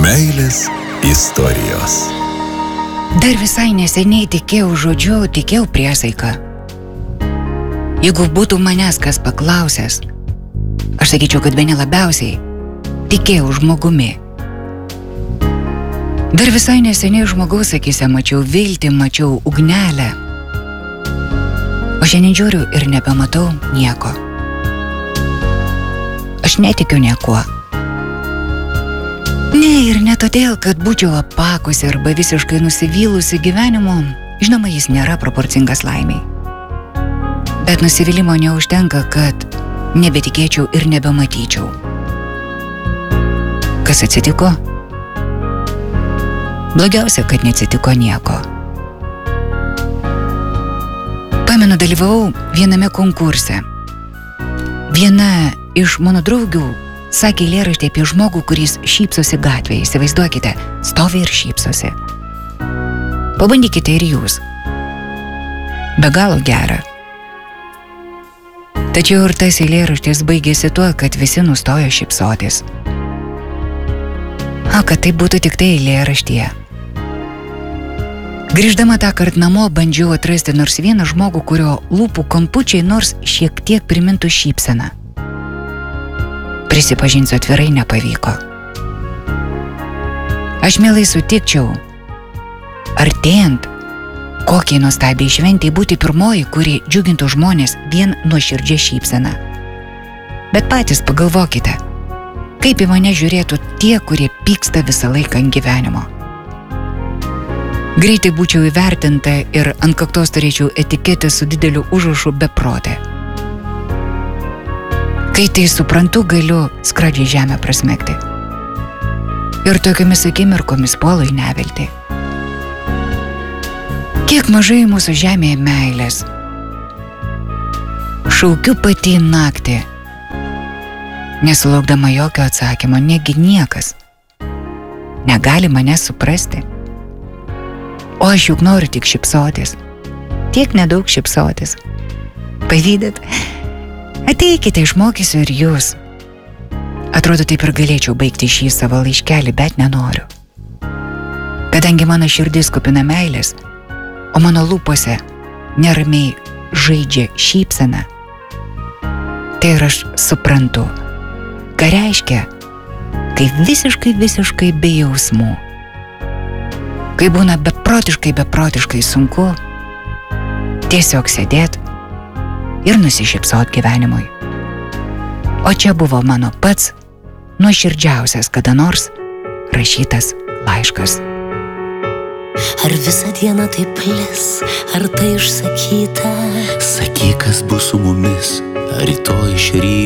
Meilės istorijos. Dar visai neseniai tikėjau žodžiu, tikėjau priesaiką. Jeigu būtų manęs kas paklausęs, aš sakyčiau, kad bene labiausiai tikėjau žmogumi. Dar visai neseniai žmogaus akyse mačiau viltį, mačiau ugnelę. O šiandien žiūriu ir nebematau nieko. Aš netikiu niekuo. Ne, ir ne todėl, kad būčiau apakusi arba visiškai nusivylusi gyvenimu. Žinoma, jis nėra proporcingas laimiai. Bet nusivylimo neužtenka, kad nebetikėčiau ir nebematyčiau. Kas atsitiko? Blogiausia, kad neatsitiko nieko. Pamenu, dalyvavau viename konkurse. Viena iš mano draugių sakė eilėraštį apie žmogų, kuris šypsosi gatvėje. Įsivaizduokite, stovi ir šypsosi. Pabandykite ir jūs. Be galo gera. Tačiau ir tas eilėraštis baigėsi tuo, kad visi nustojo šypsotis. O kad tai būtų tik tai eilėraštyje. Grįždama tąkart namo bandžiau atrasti nors vieną žmogų, kurio lūpų kampučiai nors šiek tiek primintų šypseną. Prisipažinsiu atvirai, nepavyko. Aš mielai sutikčiau, artėjant kokiai nuostabiai šventei būti pirmoji, kuri džiugintų žmonės vien nuoširdžia šypsena. Bet patys pagalvokite, kaip į mane žiūrėtų tie, kurie pyksta visą laiką ant gyvenimo. Greitai būčiau įvertinta ir ant kaktos turėčiau etiketę su dideliu užrašu beprotė. Kai tai suprantu, galiu skradžiai žemę prasmegti. Ir tokiamis akimirkomis puolu į neviltį. Kiek mažai mūsų žemėje meilės. Šaukiu pati naktį, nesulaukdama jokio atsakymo, negi niekas negali mane suprasti. O aš juk noriu tik šypsotis. Tiek nedaug šypsotis. Pavydat? Ateikite, išmokysiu ir jūs. Atrodo, taip ir galėčiau baigti šį savo laiškelį, bet nenoriu. Kadangi mano širdis kupina meilės, o mano lūpose neramiai žaidžia šypsena, tai ir aš suprantu, ką reiškia, kai visiškai be jausmų. Kai būna beprotiškai sunku tiesiog sėdėt ir nusišypsot gyvenimui. O čia buvo mano pats nuoširdžiausias kada nors rašytas laiškas. Ar visą dieną taip lis, ar tai išsakyta? Sakyk, kas bus su mumis, ar rytoj iš ryto.